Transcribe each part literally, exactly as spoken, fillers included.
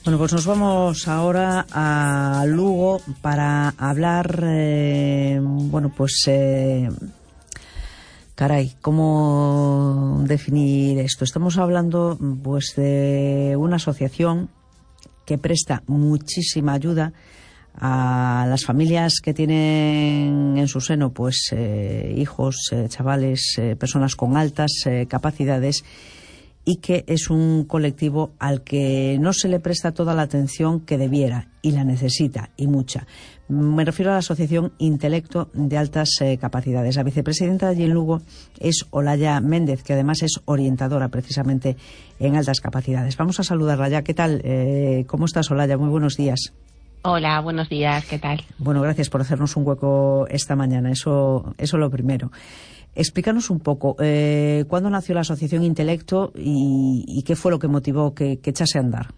Bueno, pues nos vamos ahora a Lugo para hablar, eh, bueno, pues, eh, caray, ¿cómo definir esto? Estamos hablando, pues, de una asociación que presta muchísima ayuda a las familias que tienen en su seno, pues, eh, hijos, eh, chavales, eh, personas con altas eh, capacidades, y que es un colectivo al que no se le presta toda la atención que debiera, y la necesita, y mucha. Me refiero a la Asociación Intelecto de Altas eh, Capacidades. La vicepresidenta de allí en Lugo es Olaya Méndez, que además es orientadora precisamente en altas capacidades. Vamos a saludarla ya. ¿Qué tal? Eh, ¿Cómo estás, Olaya? Muy buenos días. Hola, buenos días. ¿Qué tal? Bueno, gracias por hacernos un hueco esta mañana. Eso, eso lo primero. Explícanos un poco, eh, ¿cuándo nació la Asociación Intelecto y, y qué fue lo que motivó que, que echase a andar?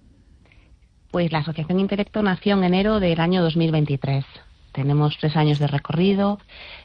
Pues la Asociación Intelecto nació en enero del año dos mil veintitrés. Tenemos tres años de recorrido,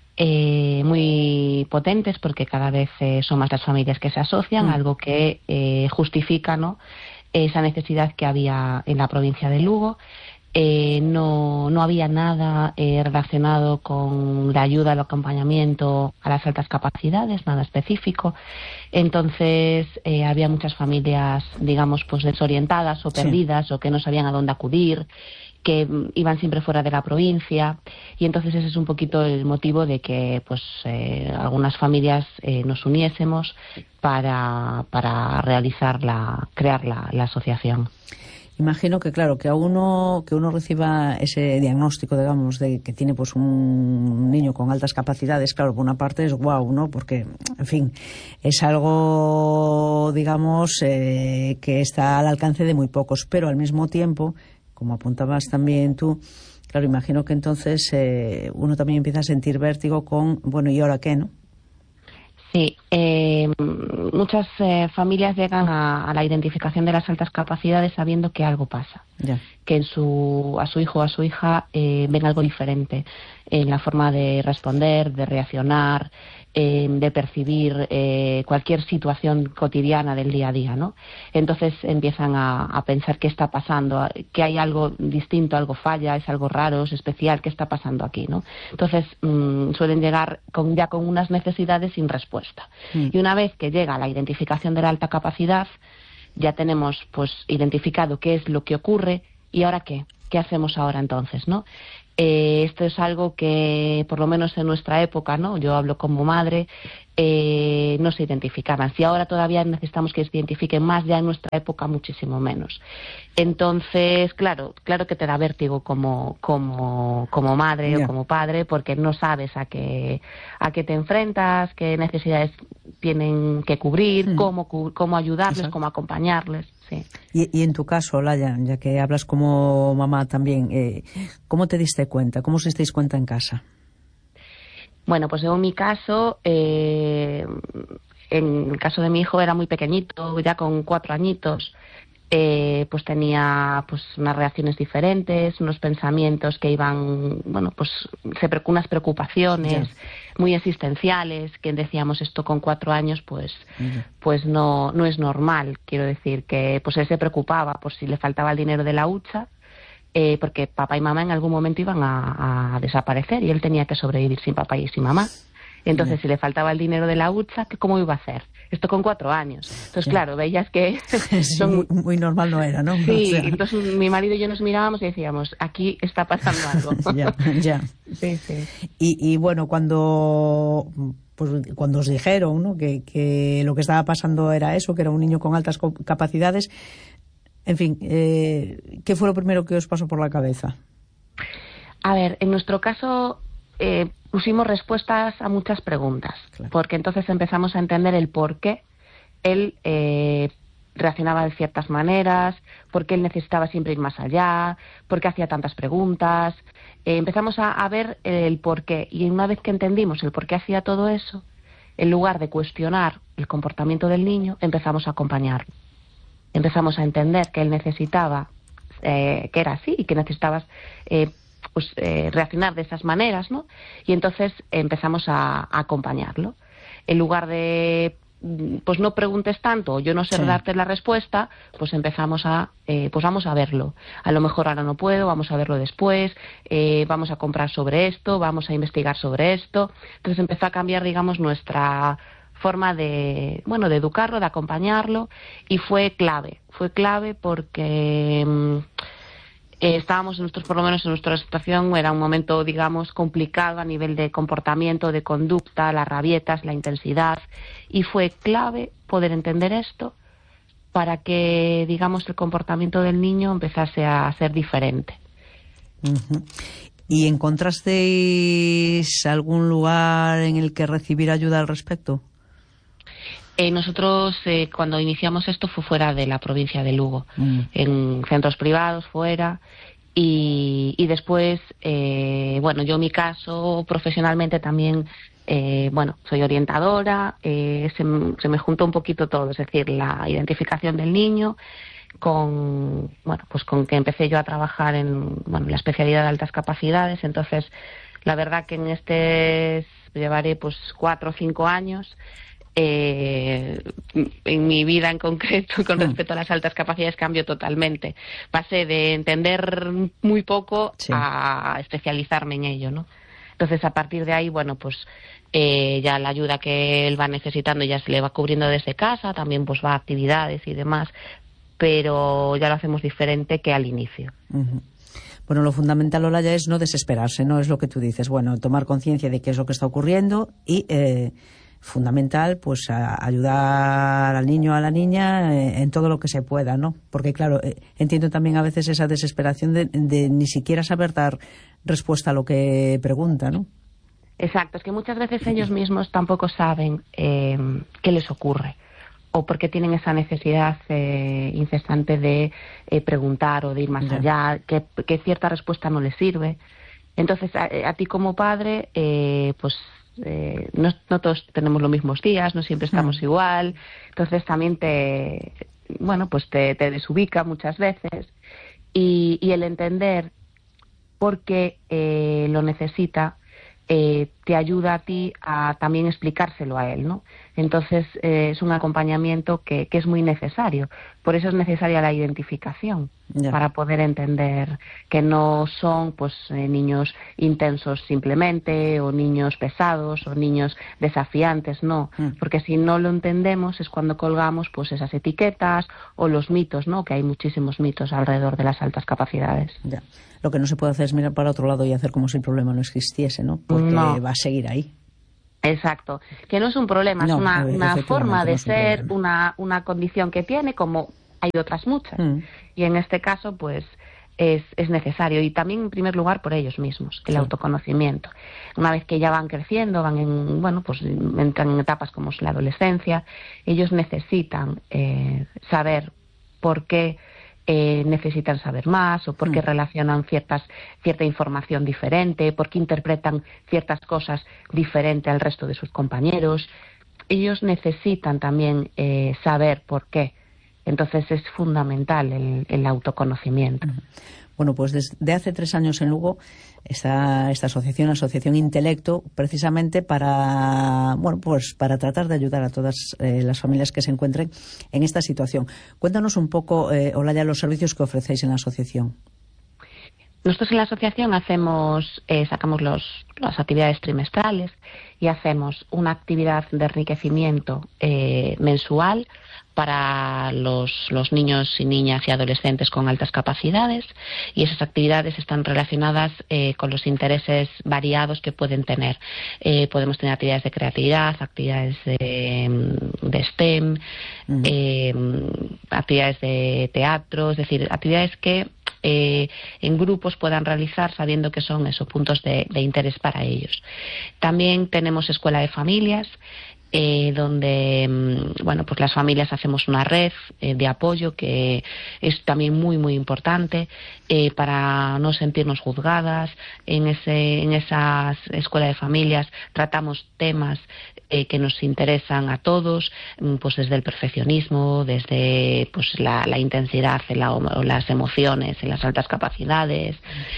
eh, muy potentes, porque cada vez eh, son más las familias que se asocian, mm. algo que eh, justifica, ¿no?, esa necesidad que había en la provincia de Lugo. Eh, no, no había nada eh, relacionado con la ayuda, el acompañamiento a las altas capacidades, nada específico. Entonces eh, había muchas familias, digamos, pues desorientadas o perdidas, sí, o que no sabían a dónde acudir, que iban siempre fuera de la provincia, y entonces ese es un poquito el motivo de que pues eh, algunas familias eh, nos uniésemos para, para realizar la, crear la, la asociación. Imagino que, claro, que a uno que uno reciba ese diagnóstico, digamos, de que tiene pues un niño con altas capacidades, claro, por una parte es guau, ¿no? Porque, en fin, es algo, digamos, eh, que está al alcance de muy pocos, pero al mismo tiempo, como apuntabas también tú, claro, imagino que entonces eh, uno también empieza a sentir vértigo con, bueno, ¿y ahora qué, no? Sí, eh, muchas eh, familias llegan a, a la identificación de las altas capacidades sabiendo que algo pasa, ya. que en su, a su hijo o a su hija eh, ven algo diferente en la forma de responder, de reaccionar, eh, de percibir eh, cualquier situación cotidiana del día a día, ¿no? Entonces empiezan a, a pensar qué está pasando, que hay algo distinto, algo falla, es algo raro, es especial, qué está pasando aquí, ¿no? Entonces mmm, suelen llegar con, ya con unas necesidades sin respuesta. Mm. Y una vez que llega la identificación de la alta capacidad, ya tenemos pues identificado qué es lo que ocurre y ahora qué, qué hacemos ahora entonces, ¿no? Eh, esto es algo que, por lo menos en nuestra época, ¿no?, yo hablo como madre, eh, no se identificaban. Si ahora todavía necesitamos que se identifiquen más, ya en nuestra época muchísimo menos. Entonces, claro, claro que te da vértigo como, como, como madre, yeah, o como padre, porque no sabes a qué, a qué te enfrentas, qué necesidades tienen que cubrir, mm. cómo, cómo ayudarles, exacto, cómo acompañarles. Sí. Y, y en tu caso, Olaya, ya que hablas como mamá también, eh, ¿cómo te diste cuenta? ¿Cómo os disteis cuenta en casa? Bueno, pues en mi caso, eh, en el caso de mi hijo era muy pequeñito, ya con cuatro añitos, eh, pues tenía pues unas reacciones diferentes, unos pensamientos que iban, bueno, pues se, unas preocupaciones yeah. muy existenciales, que decíamos esto con cuatro años, pues, yeah. pues no, no es normal. Quiero decir que pues él se preocupaba por si le faltaba el dinero de la hucha, eh, porque papá y mamá en algún momento iban a, a desaparecer y él tenía que sobrevivir sin papá y sin mamá. Entonces, yeah. si le faltaba el dinero de la hucha, ¿cómo iba a hacer? Esto con cuatro años. Entonces, yeah. claro, veías que... son... muy, muy normal no era, ¿no? Sí, o sea... entonces mi marido y yo nos mirábamos y decíamos, aquí está pasando algo. Ya, ya. Sí, sí. Y, y bueno, cuando... pues cuando os dijeron, ¿no?, que, que lo que estaba pasando era eso, que era un niño con altas capacidades, en fin, eh, ¿qué fue lo primero que os pasó por la cabeza? A ver, en nuestro caso... Eh, pusimos respuestas a muchas preguntas, claro. porque entonces empezamos a entender el por qué él eh, reaccionaba de ciertas maneras, por qué él necesitaba siempre ir más allá, por qué hacía tantas preguntas. Eh, empezamos a, a ver el por qué, y una vez que entendimos el por qué hacía todo eso, en lugar de cuestionar el comportamiento del niño, empezamos a acompañarlo. Empezamos a entender que él necesitaba, eh, que era así, y que necesitaba... Eh, pues eh, reaccionar de esas maneras, ¿no? Y entonces empezamos a, a acompañarlo. En lugar de pues no preguntes tanto, o yo no sé sí. darte la respuesta, pues empezamos a, eh, pues vamos a verlo. A lo mejor ahora no puedo, vamos a verlo después, eh, vamos a comprar sobre esto, vamos a investigar sobre esto. Entonces empezó a cambiar, digamos, nuestra forma de, bueno, de educarlo, de acompañarlo, y fue clave, fue clave porque eh, estábamos nosotros, por lo menos en nuestra situación, era un momento, digamos, complicado a nivel de comportamiento, de conducta, las rabietas, la intensidad, y fue clave poder entender esto para que, digamos, el comportamiento del niño empezase a ser diferente. Uh-huh. ¿Y encontrasteis algún lugar en el que recibir ayuda al respecto? Eh, nosotros, eh, cuando iniciamos esto, fue fuera de la provincia de Lugo, mm. en centros privados, fuera, y, y después, eh, bueno, yo en mi caso, profesionalmente también, eh, bueno, soy orientadora, eh, se, se me juntó un poquito todo, es decir, la identificación del niño, con, bueno, pues con que empecé yo a trabajar en, bueno, la especialidad de altas capacidades. Entonces, la verdad que en este llevaré pues cuatro o cinco años. Eh, en mi vida en concreto con respecto a las altas capacidades cambió totalmente. Pasé de entender muy poco sí. a especializarme en ello, ¿no? Entonces, a partir de ahí, bueno, pues eh, ya la ayuda que él va necesitando ya se le va cubriendo desde casa, también pues va a actividades y demás, pero ya lo hacemos diferente que al inicio. Uh-huh. Bueno, lo fundamental, Olaya, es no desesperarse, ¿no? Es lo que tú dices, bueno, tomar conciencia de qué es lo que está ocurriendo y eh, fundamental, pues a ayudar al niño o a la niña eh, en todo lo que se pueda, ¿no? Porque claro, eh, entiendo también a veces esa desesperación de, de ni siquiera saber dar respuesta a lo que pregunta, ¿no? Exacto, es que muchas veces ellos mismos tampoco saben eh, qué les ocurre o porque tienen esa necesidad eh, incesante de eh, preguntar o de ir más ya. allá, que, que cierta respuesta no les sirve. Entonces, a, a ti como padre, eh, pues Eh, no, no todos tenemos los mismos días, no siempre estamos mm. igual, entonces también te, bueno, pues te, te desubica muchas veces y, y el entender por qué eh, lo necesita eh, te ayuda a ti a también explicárselo a él, ¿no? Entonces eh, es un acompañamiento que, que es muy necesario, por eso es necesaria la identificación. Ya. Para poder entender que no son pues eh, niños intensos simplemente o niños pesados o niños desafiantes, no, mm. porque si no lo entendemos es cuando colgamos pues esas etiquetas o los mitos, ¿no? Que hay muchísimos mitos alrededor de las altas capacidades. Ya. Lo que no se puede hacer es mirar para otro lado y hacer como si el problema no existiese, ¿no? Porque no. va a seguir ahí. Exacto, que no es un problema, no, es una, una forma de no ser, un una, una condición que tiene como hay otras muchas mm. y en este caso pues es, es necesario y también en primer lugar por ellos mismos, el sí. autoconocimiento. Una vez que ya van creciendo, van en, bueno, pues entran en etapas como es la adolescencia, ellos necesitan eh, saber por qué eh, necesitan saber más o por qué mm. relacionan ciertas, cierta información diferente, por qué interpretan ciertas cosas diferente al resto de sus compañeros. Ellos necesitan también eh, saber por qué. Entonces es fundamental el, el autoconocimiento. Bueno, pues desde hace tres años en Lugo está esta asociación, la Asociación Intelecto, precisamente para, bueno, pues para tratar de ayudar a todas eh, las familias que se encuentren en esta situación. Cuéntanos un poco, eh, Olaya, los servicios que ofrecéis en la asociación. Nosotros en la asociación hacemos, eh, sacamos los, las actividades trimestrales y hacemos una actividad de enriquecimiento eh, mensual para los, los niños y niñas y adolescentes con altas capacidades, y esas actividades están relacionadas eh, con los intereses variados que pueden tener. Eh, podemos tener actividades de creatividad, actividades de, de STEM, uh-huh. eh, actividades de teatro, es decir, actividades que Eh, en grupos puedan realizar sabiendo que son esos puntos de, de interés para ellos. También tenemos escuela de familias, eh, donde bueno, pues las familias hacemos una red eh, de apoyo que es también muy muy importante eh, para no sentirnos juzgadas. En ese en esas escuela de familias tratamos temas eh, que nos interesan a todos, pues desde el perfeccionismo, desde pues la, la intensidad en la, o las emociones en las altas capacidades,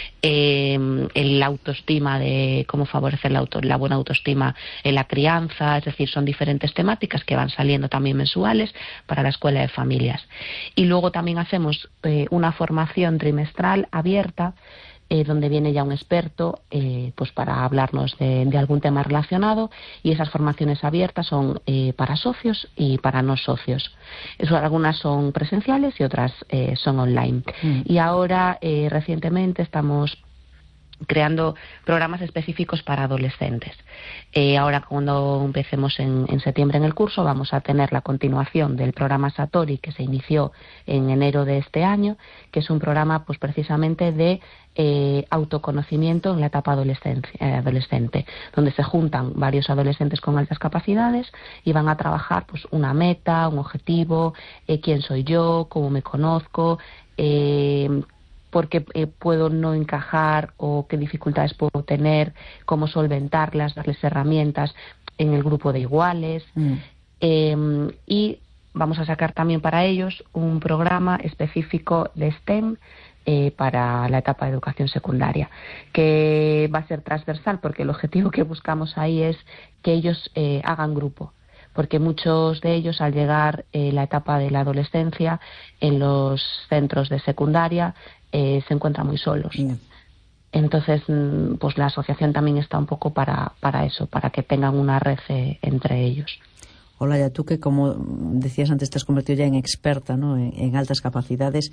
eh, la autoestima, de cómo favorecer la, auto, la buena autoestima en la crianza, es decir, son son diferentes temáticas que van saliendo también mensuales para la Escuela de Familias. Y luego también hacemos eh, una formación trimestral abierta, Eh, donde viene ya un experto eh, pues para hablarnos de, de algún tema relacionado, y esas formaciones abiertas son eh, para socios y para no socios. Eso, algunas son presenciales y otras eh, son online. Mm. Y ahora eh, recientemente estamos creando programas específicos para adolescentes. Eh, ahora, cuando empecemos en, en septiembre en el curso, vamos a tener la continuación del programa Satori, que se inició en enero de este año, que es un programa pues precisamente de eh, autoconocimiento en la etapa adolescente, eh, adolescente, donde se juntan varios adolescentes con altas capacidades y van a trabajar pues una meta, un objetivo, eh, quién soy yo, cómo me conozco, eh, por qué eh, puedo no encajar o qué dificultades puedo tener, cómo solventarlas, darles herramientas en el grupo de iguales. Mm. Eh, y vamos a sacar también para ellos un programa específico de STEM eh, para la etapa de educación secundaria, que va a ser transversal, porque el objetivo que buscamos ahí es que ellos eh, hagan grupo, porque muchos de ellos, al llegar eh, la etapa de la adolescencia en los centros de secundaria, eh, se encuentran muy solos. Mm. Entonces, pues la asociación también está un poco para, para eso, para que tengan una red eh, entre ellos. Olaya, tú que, como decías antes, te has convertido ya en experta, ¿no?, en, en altas capacidades.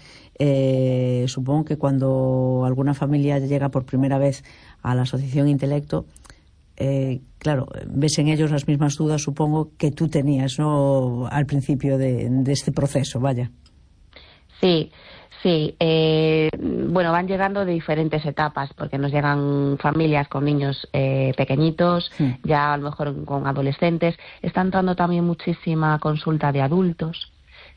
Eh, supongo que cuando alguna familia llega por primera vez a la asociación Intelecto, eh, claro, ves en ellos las mismas dudas, supongo, que tú tenías, ¿no?, al principio de, de este proceso, vaya. Sí. Sí, eh, bueno, van llegando de diferentes etapas, porque nos llegan familias con niños eh, pequeñitos, sí. Ya a lo mejor con adolescentes. Está entrando también muchísima consulta de adultos.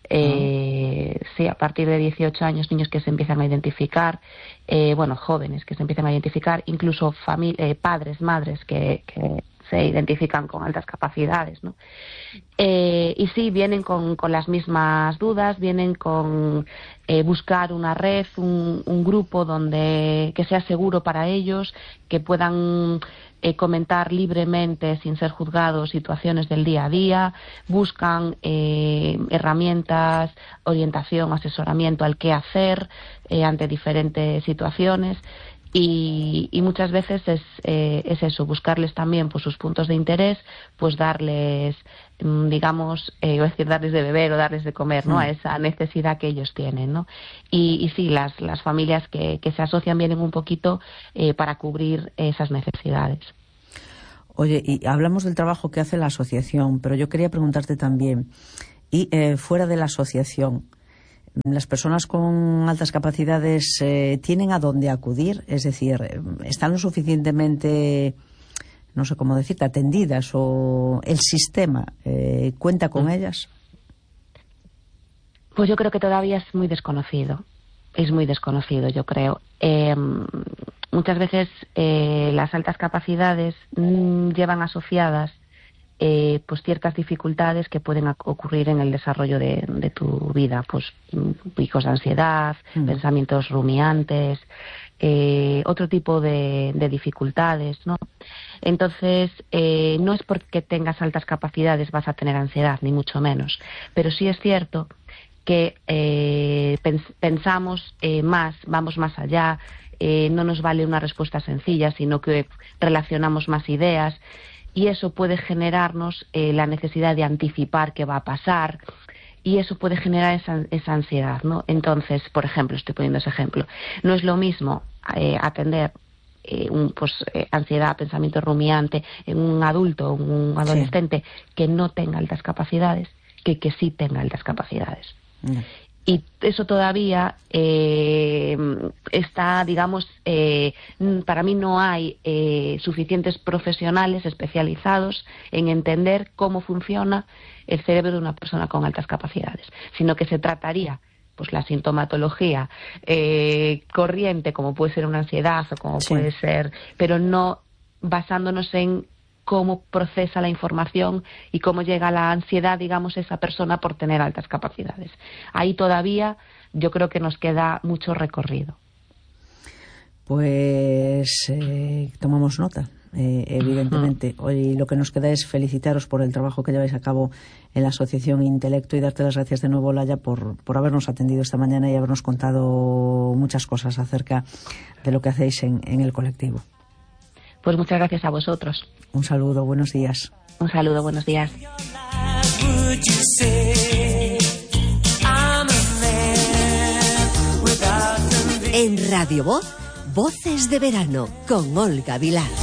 Eh, oh. Sí, a partir de dieciocho años, niños que se empiezan a identificar, eh, bueno, jóvenes que se empiezan a identificar, incluso famili- eh, padres, madres que, que se identifican con altas capacidades, ¿no? Eh, y sí, vienen con, con las mismas dudas, vienen con eh, buscar una red, un, un grupo donde que sea seguro para ellos, que puedan eh, comentar libremente, sin ser juzgados, situaciones del día a día. Buscan eh, herramientas, orientación, asesoramiento al qué hacer eh, ante diferentes situaciones. Y, y muchas veces es, eh, es eso, buscarles también pues sus puntos de interés, pues darles, digamos, eh, iba a decir darles de beber o darles de comer, ¿no?, mm. a esa necesidad que ellos tienen, ¿no? Y, y sí, las, las familias que, que se asocian vienen un poquito eh, para cubrir esas necesidades. Oye, y hablamos del trabajo que hace la asociación, pero yo quería preguntarte también, y eh, fuera de la asociación, ¿las personas con altas capacidades eh, tienen a dónde acudir? Es decir, ¿están lo suficientemente, no sé cómo decirte, atendidas, o el sistema eh, cuenta con ellas? Pues yo creo que todavía es muy desconocido. Es muy desconocido, yo creo. Eh, muchas veces eh, las altas capacidades mmm, llevan asociadas Eh, pues ciertas dificultades que pueden ocurrir en el desarrollo de, de tu vida, pues picos de ansiedad, mm. pensamientos rumiantes, eh, otro tipo de, de dificultades, ¿no? Entonces, eh, no es porque tengas altas capacidades vas a tener ansiedad, ni mucho menos, pero sí es cierto que eh, pens- pensamos eh, más, vamos más allá, eh, no nos vale una respuesta sencilla, sino que relacionamos más ideas. Y eso puede generarnos eh, la necesidad de anticipar qué va a pasar, y eso puede generar esa, esa ansiedad, ¿no? Entonces, por ejemplo, estoy poniendo ese ejemplo, no es lo mismo eh, atender eh, un, pues, eh, ansiedad, pensamiento rumiante en un adulto o un adolescente sí. que no tenga altas capacidades, que que sí tenga altas capacidades. Mm. Y eso todavía eh, está, digamos, eh, para mí no hay eh, suficientes profesionales especializados en entender cómo funciona el cerebro de una persona con altas capacidades, sino que se trataría pues la sintomatología eh, corriente, como puede ser una ansiedad o como sí. puede ser, pero no basándonos en cómo procesa la información y cómo llega la ansiedad, digamos, esa persona por tener altas capacidades. Ahí todavía yo creo que nos queda mucho recorrido. Pues eh, tomamos nota. eh, evidentemente. Uh-huh. Hoy lo que nos queda es felicitaros por el trabajo que lleváis a cabo en la Asociación Intelecto y darte las gracias de nuevo, Olaya, por, por habernos atendido esta mañana y habernos contado muchas cosas acerca de lo que hacéis en, en el colectivo. Pues muchas gracias a vosotros. Un saludo, buenos días. Un saludo, buenos días. En Radio Voz, Voces de Verano, con Olga Vilar.